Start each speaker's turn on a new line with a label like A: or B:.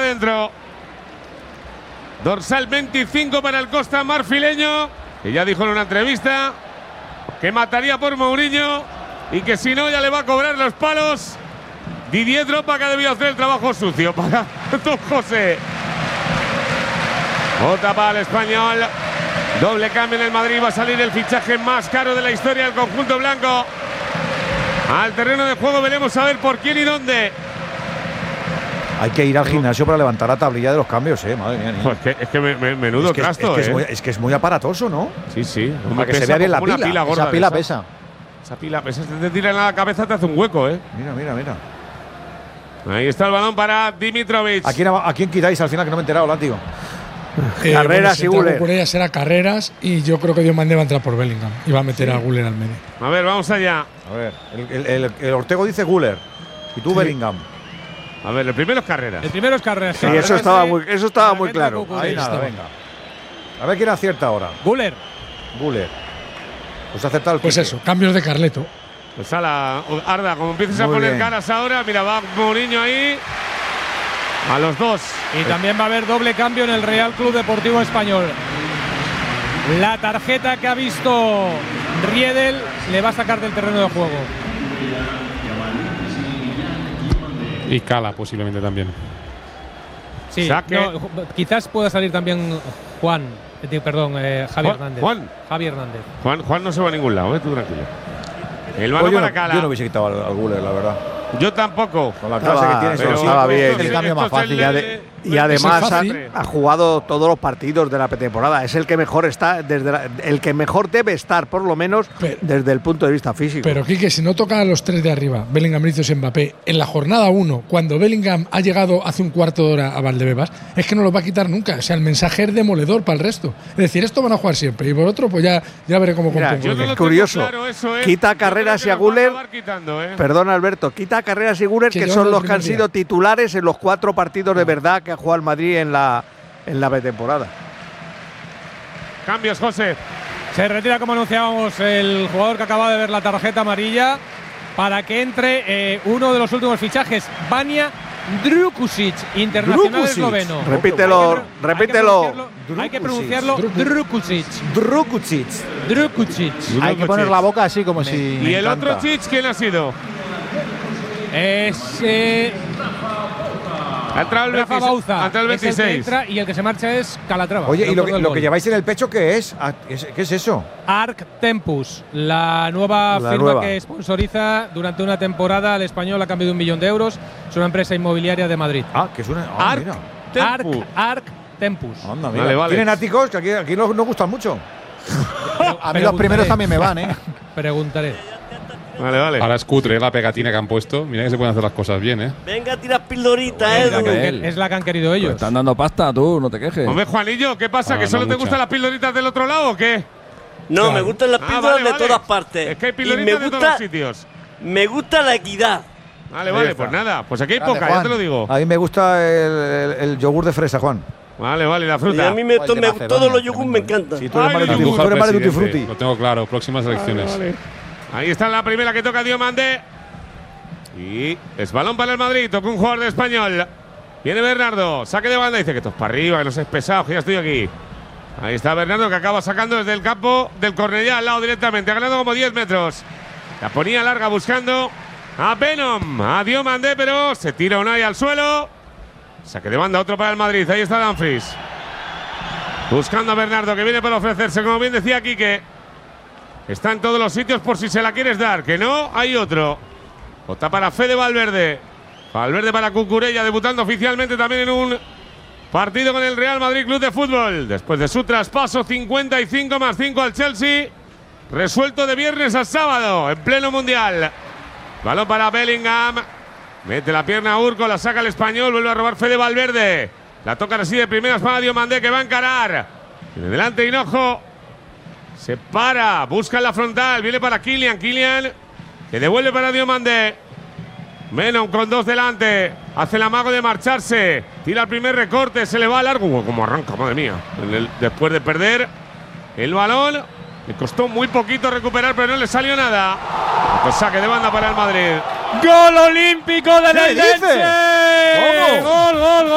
A: dentro. Dorsal 25 para el Costa Marfileño, que ya dijo en una entrevista que mataría por Mourinho y que si no ya le va a cobrar los palos Didier Drogba, que ha debido hacer el trabajo sucio para Don José. Otra para el español. Doble cambio en el Madrid. Va a salir el fichaje más caro de la historia del conjunto blanco. Al terreno de juego veremos a ver por quién y dónde.
B: Hay que ir al gimnasio para levantar la tablilla de los cambios, madre mía.
A: Pues es que menudo trasto,
B: es que es muy aparatoso, ¿no?
A: Sí.
B: Para que se vea bien la pila. Esa pila pesa.
A: Esa pila pesa. Si te tiran a la cabeza te hace un hueco,
B: Mira.
A: Ahí está el balón para Dimitrovic.
B: ¿A quién quitáis al final, que no me he enterado, látigo?
C: Carreras y Güler. Por ella será Carreras y yo creo que Diomandé va a entrar por Bellingham y va a meter a Güler al medio.
A: A ver, vamos allá.
B: A ver, el Ortego dice Güler y tú Bellingham.
A: A ver, el primero es Carreras.
D: Sí, eso estaba muy claro.
B: Ahí nada, venga. A ver quién acierta ahora.
D: Güler.
B: Pues acepta el
C: Pues eso, cambios de Carleto.
A: Pues Arda, como empieces a poner caras ahora, mira, va Mourinho ahí. A los dos.
D: Y también va a haber doble cambio en el Real Club Deportivo Español. La tarjeta que ha visto Riedel le va a sacar del terreno de juego.
E: Y Cala posiblemente también.
D: Sí, quizás pueda salir también Javi Hernández. Javi Hernández.
A: Juan no se va a ningún lado, tú tranquilo. El balón para Cala.
B: Yo no hubiese quitado al Güler, la verdad.
A: Yo tampoco.
B: Con la clase que tiene,
D: pero estaba bien.
B: El cambio más fácil.
D: Y además ha jugado todos los partidos de la pretemporada. Es el que mejor está, el que mejor debe estar, por lo menos, desde el punto de vista físico.
C: Pero Quique, si no tocan a los tres de arriba, Bellingham, Vinicius, Mbappé, en la jornada 1, cuando Bellingham ha llegado hace un cuarto de hora a Valdebebas, es que no lo va a quitar nunca. O sea, el mensaje es demoledor para el resto. Es decir, esto van a jugar siempre. Y por otro, pues ya veré cómo compongo.
D: Es curioso. Claro, quita a Carreras y a Güler. Perdona, Alberto. Quita a Carreras y Güler, que son los que han sido titulares en los 4 partidos de verdad que ha jugado el Madrid en la pretemporada.
A: Cambios, José.
D: Se retira, como anunciábamos, el jugador que acaba de ver la tarjeta amarilla para que entre uno de los últimos fichajes, Vanja Drkušić, internacional esloveno. Repítelo. Hay que pronunciarlo Drkušić.
B: Hay que poner la boca así como si.
A: ¿Y el otro Chich quién ha sido? Ha entrado el 26.
D: Y el que se marcha es Calatrava.
B: Oye, ¿y lo que lleváis en el pecho qué es? ¿Qué es eso?
D: Arc Tempus, la nueva firma que sponsoriza durante una temporada al español a cambio de 1 millón de euros. Es una empresa inmobiliaria de Madrid.
B: Que es una.
D: Arc Tempus.
B: Anda, mira. Vale. Tienen áticos que aquí nos gustan mucho. A mí los primeros también me van,
D: Preguntaré.
A: Vale.
E: Ahora es cutre la pegatina que han puesto. Mira que se pueden hacer las cosas bien,
F: Venga, tira pildoritas,
D: Es la que han querido ellos.
G: Pues están dando pasta, tú, no te quejes.
A: Hombre, Juanillo, ¿qué pasa? ¿Que solo te gustan las pildoritas del otro lado o qué?
F: No, claro. Me gustan las píldoras de todas partes.
A: Es que hay pildoritas de todos los sitios.
F: Me gusta la equidad.
A: Vale, pues nada. Pues aquí hay poca, ya te lo digo.
B: A mí me gusta el yogur de fresa, Juan.
A: Vale, la fruta.
F: Y a mí todos los yogur me encantan.
B: Si tú eres para Tutti Frutti.
E: Lo tengo claro, próximas elecciones.
A: Vale. Ahí está la primera que toca Diomandé. Y es balón para el Madrid. Toca un jugador de Español. Viene Bernardo. Saque de banda. Dice que esto es para arriba, que no seas pesado, que ya estoy aquí. Ahí está Bernardo, que acaba sacando desde el campo del Cornellá al lado directamente. Ha ganado como 10 metros. La ponía larga buscando a Venom. A Diomandé, pero se tira Unai al suelo. Saque de banda, otro para el Madrid. Ahí está Dumfries. Buscando a Bernardo, que viene para ofrecerse, como bien decía Quique. Está en todos los sitios por si se la quieres dar. Que no, hay otro. Bota para Fede Valverde. Valverde para Cucurella, debutando oficialmente también en un partido con el Real Madrid Club de Fútbol. Después de su traspaso, 55+5 al Chelsea. Resuelto de viernes a sábado, en pleno mundial. Balón para Bellingham. Mete la pierna a Urco, la saca el español. Vuelve a robar Fede Valverde. La toca así de primeras para Diomandé, que va a encarar. Tiene delante Hinojo. Se para, busca en la frontal, viene para Kylian, que devuelve para Diomandé. Venom con 2 delante, hace el amago de marcharse, tira el primer recorte, se le va largo. Como arranca, madre mía. Después de perder el balón, le costó muy poquito recuperar, pero no le salió nada. Pues saque de banda para el Madrid.
D: ¡Gol olímpico del Eldense! ¡Gol!